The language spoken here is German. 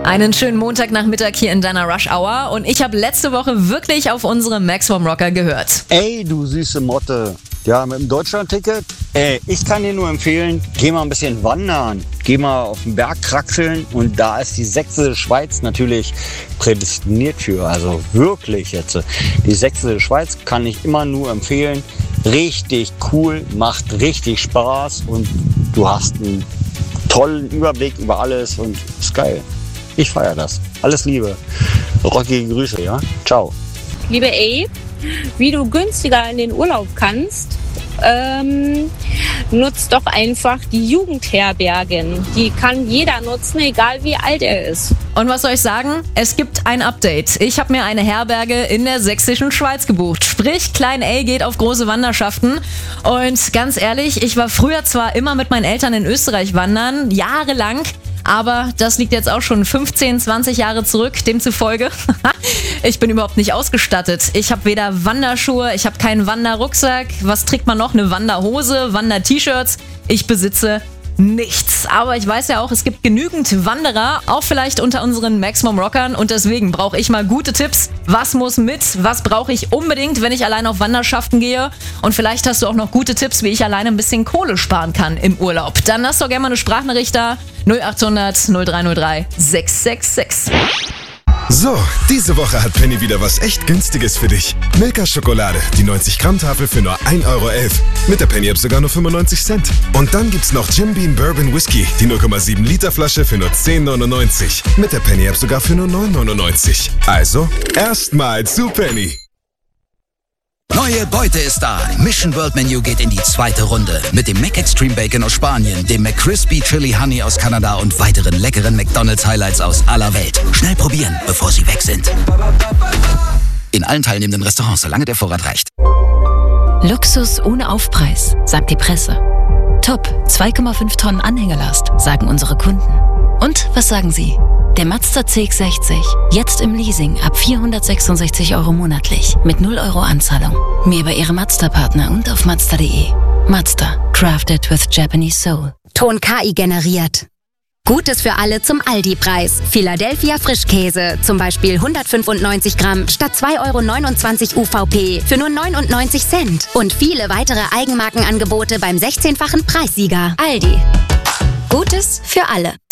Einen schönen Montagnachmittag hier in deiner Rush Hour und ich habe letzte Woche wirklich auf unsere Maximum Rocker gehört. Ey, du süße Motte. Ja, mit dem Deutschland-Ticket? Ich kann dir nur empfehlen, geh mal ein bisschen wandern. Geh mal auf den Berg kraxeln und da ist die sächsische Schweiz natürlich prädestiniert für. Also wirklich jetzt. Die sächsische Schweiz kann ich immer nur empfehlen. Richtig cool, macht richtig Spaß und du hast einen tollen Überblick über alles und ist geil. Ich feiere das. Alles Liebe. Rockige Grüße, ja? Ciao. Liebe A, wie du günstiger in den Urlaub kannst, nutzt doch einfach die Jugendherbergen. Die kann jeder nutzen, egal wie alt er ist. Und was soll ich sagen? Es gibt ein Update. Ich habe mir eine Herberge in der sächsischen Schweiz gebucht. Sprich, Klein A geht auf große Wanderschaften. Und ganz ehrlich, ich war früher zwar immer mit meinen Eltern in Österreich wandern, jahrelang, aber das liegt jetzt auch schon 15, 20 Jahre zurück. Demzufolge, ich bin überhaupt nicht ausgestattet. Ich habe weder Wanderschuhe, ich habe keinen Wanderrucksack. Was trägt man noch? Eine Wanderhose, Wander-T-Shirts. Ich besitze nichts. Aber ich weiß ja auch, es gibt genügend Wanderer, auch vielleicht unter unseren Maximum Rockern. Und deswegen brauche ich mal gute Tipps. Was muss mit? Was brauche ich unbedingt, wenn ich allein auf Wanderschaften gehe? Und vielleicht hast du auch noch gute Tipps, wie ich alleine ein bisschen Kohle sparen kann im Urlaub. Dann lass doch gerne mal eine Sprachnachricht da. 0800 0303 666. So, diese Woche hat Penny wieder was echt Günstiges für dich. Milka-Schokolade, die 90-Gramm-Tafel für nur 1,11 €. Mit der Penny-App sogar nur 95 Cent. Und dann gibt's noch Jim Beam Bourbon Whisky, die 0,7 Liter Flasche für nur 10,99. Mit der Penny-App sogar für nur 9,99. Also, erstmal zu Penny. Neue Beute ist da. Mission World Menu geht in die zweite Runde. Mit dem Mac Extreme Bacon aus Spanien, dem McCrispy Chili Honey aus Kanada und weiteren leckeren McDonald's Highlights aus aller Welt. Schnell probieren, bevor sie weg sind. In allen teilnehmenden Restaurants, solange der Vorrat reicht. Luxus ohne Aufpreis, sagt die Presse. Top, 2,5 Tonnen Anhängelast, sagen unsere Kunden. Und was sagen Sie? Der Mazda CX-60, jetzt im Leasing ab 466 € monatlich, mit 0 € Anzahlung. Mehr bei Ihrem Mazda-Partner und auf Mazda.de. Mazda, crafted with Japanese soul. Ton KI generiert. Gutes für alle zum Aldi-Preis. Philadelphia Frischkäse, zum Beispiel 195 Gramm statt 2,29 € UVP für nur 99 Cent. Und viele weitere Eigenmarkenangebote beim 16-fachen Preissieger. Aldi. Gutes für alle.